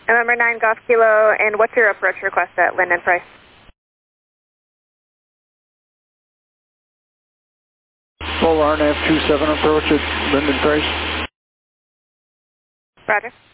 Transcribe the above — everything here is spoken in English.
November 9 Golf Kilo, and what's your approach request at Linden Price? Full RNAV 27 approach at Linden Price. Roger.